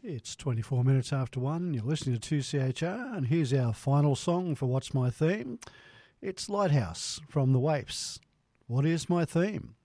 It's 24 minutes after 1. You're listening to 2CHR, and here's our final song for What's My Theme. It's Lighthouse from The Waifs. What is my theme?